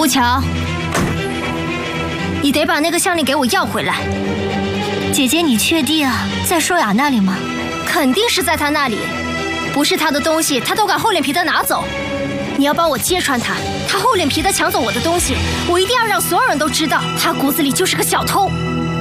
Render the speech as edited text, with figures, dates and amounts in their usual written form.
吴乔，你得把那个项链给我要回来。 姐姐，你确定在舒雅那里吗？ 肯定是在他那里，不是他的东西，他都敢厚脸皮的拿走。你要帮我揭穿他，他厚脸皮的抢走我的东西，我一定要让所有人都知道，他骨子里就是个小偷。